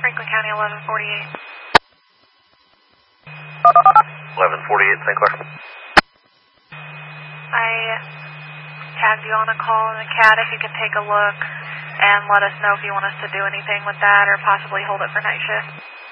Franklin County, 1148. 1148, St. Clair. I tagged you on a call in the CAT. If you could take a look and let us know if you want us to do anything with that or possibly hold it for night shift.